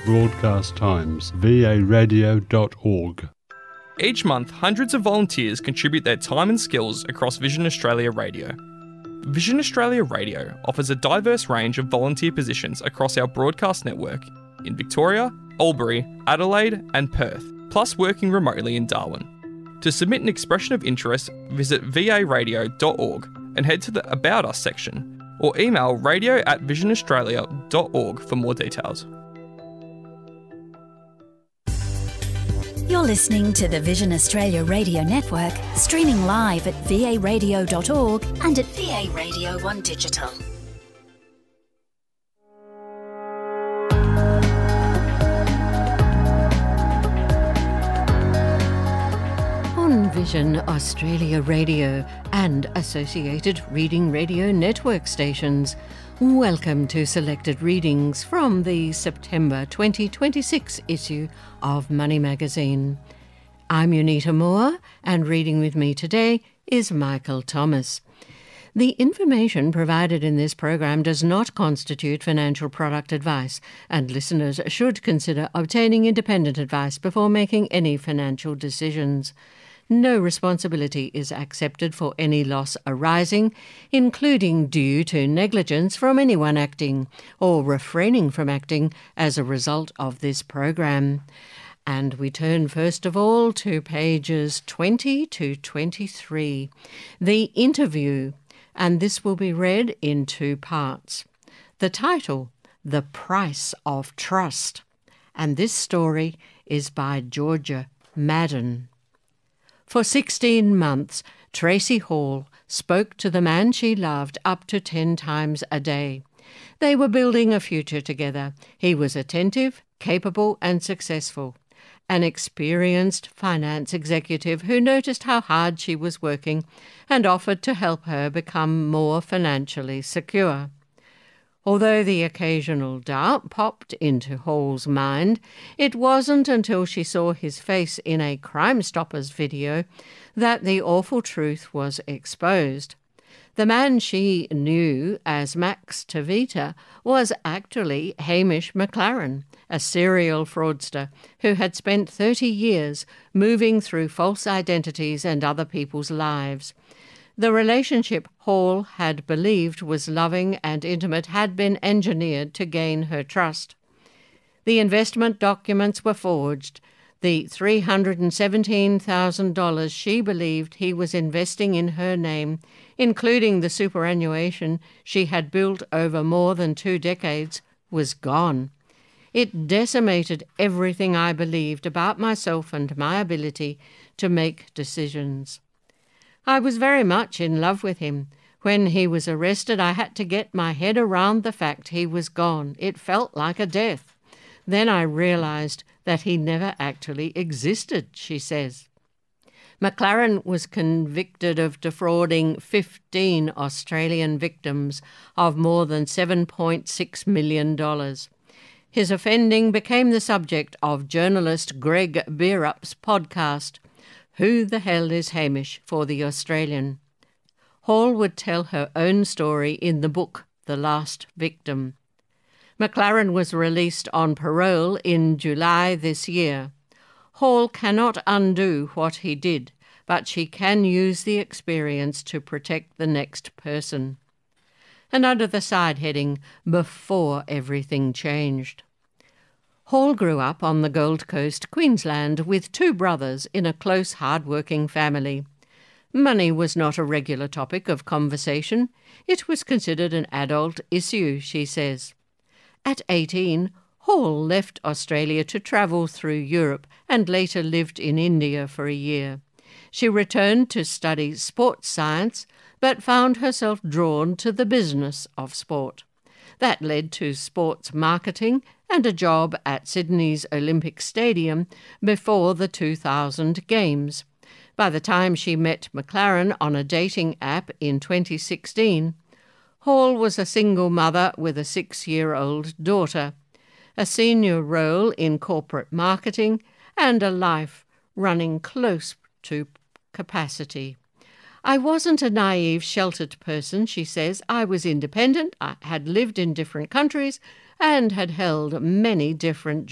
broadcast times. varadio.org. Each month, hundreds of volunteers contribute their time and skills across Vision Australia Radio. Vision Australia Radio offers a diverse range of volunteer positions across our broadcast network in Victoria, Albury, Adelaide and Perth, plus working remotely in Darwin. To submit an expression of interest, visit varadio.org and head to the About Us section, or email radio@visionaustralia.org for more details. You're listening to the Vision Australia Radio Network, streaming live at varadio.org and at VA Radio 1 Digital. On Vision Australia Radio and associated Reading Radio Network stations, welcome to selected readings from the September 2026 issue of Money Magazine. I'm Unita Moore, and reading with me today is Michael Thomas. The information provided in this program does not constitute financial product advice, and listeners should consider obtaining independent advice before making any financial decisions. No responsibility is accepted for any loss arising, including due to negligence from anyone acting or refraining from acting as a result of this program. And we turn first of all to pages 20 to 23. The interview, and this will be read in two parts. The title, The Price of Trust, and this story is by Georgia Madden. For 16 months, Tracy Hall spoke to the man she loved up to 10 times a day. They were building a future together. He was attentive, capable and successful. An experienced finance executive who noticed how hard she was working and offered to help her become more financially secure. Although the occasional doubt popped into Hall's mind, it wasn't until she saw his face in a Crime Stoppers video that the awful truth was exposed. The man she knew as Max Tavita was actually Hamish McLaren, a serial fraudster who had spent 30 years moving through false identities and other people's lives. The relationship Hall had believed was loving and intimate had been engineered to gain her trust. The investment documents were forged. The $317,000 she believed he was investing in her name, including the superannuation she had built over more than 2 decades, was gone. It decimated everything I believed about myself and my ability to make decisions. I was very much in love with him. When he was arrested, I had to get my head around the fact he was gone. It felt like a death. Then I realized that he never actually existed, she says. McLaren was convicted of defrauding 15 Australian victims of more than $7.6 million. His offending became the subject of journalist Greg Beerup's podcast, Who the Hell is Hamish, for The Australian. Hall would tell her own story in the book The Last Victim. McLaren was released on parole in July this year. Hall cannot undo what he did, but she can use the experience to protect the next person. And under the side heading, Before Everything Changed. Hall grew up on the Gold Coast, Queensland, with 2 brothers in a close, hard-working family. Money was not a regular topic of conversation. It was considered an adult issue, she says. At 18, Hall left Australia to travel through Europe and later lived in India for a year. She returned to study sports science, but found herself drawn to the business of sport. That led to sports marketing and a job at Sydney's Olympic Stadium before the 2000 Games. By the time she met McLaren on a dating app in 2016, Hall was a single mother with a 6-year-old daughter, a senior role in corporate marketing, and a life running close to capacity. I wasn't a naive, sheltered person, she says. I was independent, I had lived in different countries, and had held many different